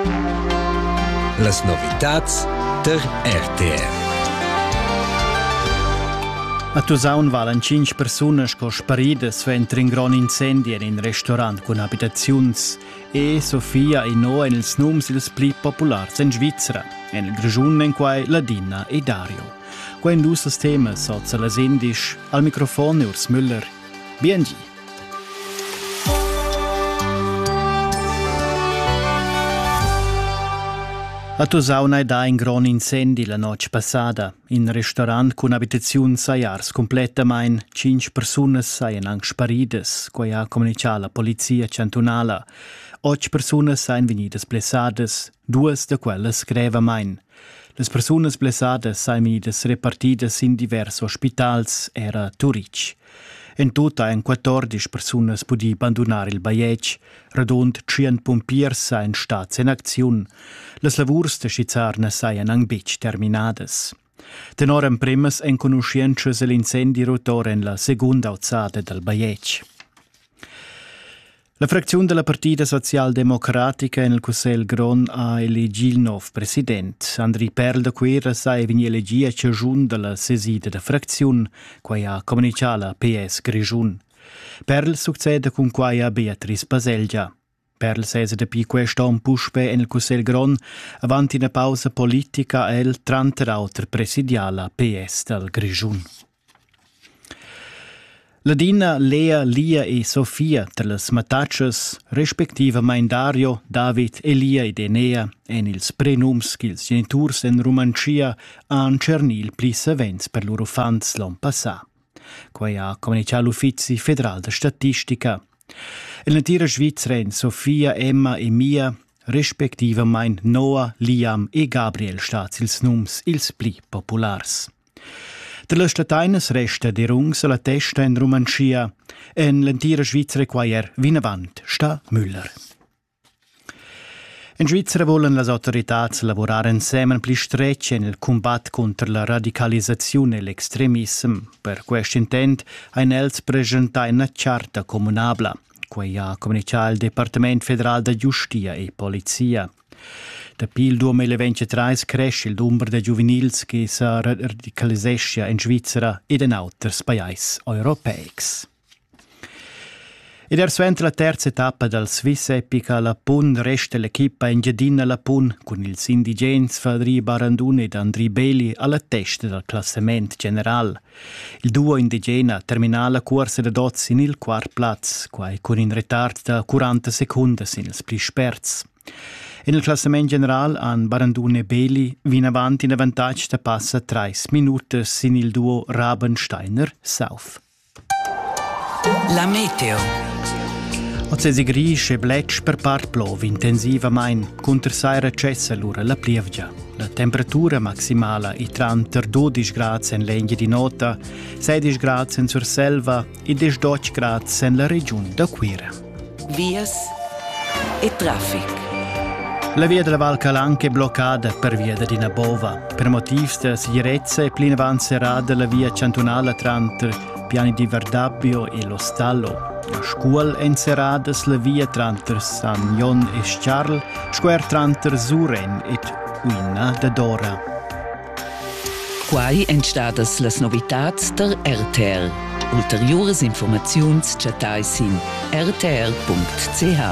Las novitats der RTR. A Tusaun valen 5 persunas co sparidas suenter in gran incendi in un restaurant con habitaziuns e Sofia e Noa en ils nums ils pli populars in Svizzera, en il Grischun en quai Ladina e Dario. Qua in dus temas sozza las indisch, al microfono Urs Müller. Biengi. A Tusaun hai da un gran incendi la noche passada. In restaurant con abitaziun saiars completamain 5 persunas saien ang sparidas, quai ha comunicat la polizia cantonala. 8 persunas saien venidas blessadas, 2 de quelles grevamain. Les persunas blessadas saien venidas repartidas in divers ospitals, era Turic. En tutta en 14 persunas pudi abandonar il baiec, radund 100 pompiers saien stats en acziun. Les lavurs de schizzarna saien ang bec terminadas. Tenor en primas en conosciences l'incendi rotor en la segunda alzada del baiec. La frazione della Partita Socialdemocratica in il Cussel Gron ha elegit il nuovo president. Andri Perl de Quera sai vegni elegit a Ciagiun della sesida de frazione, quai ha comunicat la PS Grischun. Perl succede con quai a Beatrice Baselgia. Perl sese de pi queston puspe in il Cussel Gron avanti una pausa politica el tranter auter presidiala PS del Grischun. Ladina, Lea, Lia e Sofia tra las matachas, respektivamein Dario, David, Elia ed Enea, en ils prenums ch'ils geniturs en Romancia han cernil plis events per loro fans l'an passà. Quai ha comunicat l'Uffizi Federal de Statistica. El natira Svizzeren Sofia, Emma e Mia, respektivamein Noah, Liam e Gabriel stats ils nums ils pli populars. Der le statainas resta de rungs alla testa in Romancia, en l'entira Svizzera quaier vinavant sta Müller. In Svizzera volen las autoritats lavorare insieme pli stretch nel combat contro la radicalizzazione e l'extremism. Per questo intent ein els presentai una charta comunabla, quai ha comunicat il Departement Federal de Giustia e Polizia. Dapi il 2023 cresce il numero de giuvenils che si radicalisescia in Svizzera ed in auters paesi europeics. Ed suenter la terza tappa del Swiss Epica la Pun resta l'equipa in Giardina la Pun con ils indigens Fadri Barandun ed Andri Beli alla testa del classement general. Il duo indigena termina la corsa de dots in il quart plaz, quai con in retard da 40 secundas in ils pli sperts. In il classament general han Barandun e Beli vin avanti in avantage da passa 3 minutas in il duo Rabensteiner-South. La meteo. Ozzesi gris e bletsch per part plov intensivamain, contra saira cessa l'ura la plievgia. La temperatura maximala è tra 12 gradi in legna di nota, 16 gradi in Surselva e 18 gradi in la regione da Quira. Vias e traffic. La via della Val Calanca è bloccata per via di Nabova. Per motivi di sicurezza è plena avanzerata la via cantonale tra Piani di Verdabbio e lo Stallo. La scuola è inserata la via tra San Jon e Scharl, square tra Suren e Uina da Dora. Quai entstadas las novitats der RTR. Ulteriores informaziuns chatais in rtr.ch.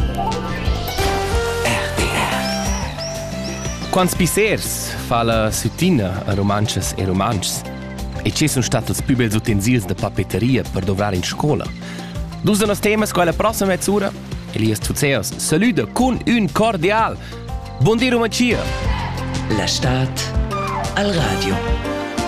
Quants pisers fa la sutina a romances e romances e ci sono stati i più belli utensils de papeteria per dovrare in scuola. Dus de nos temas qua la prossima mezz'ora. Elias Tuzeos saluta con un cordial. Buon dia Romancia. La stat al radio.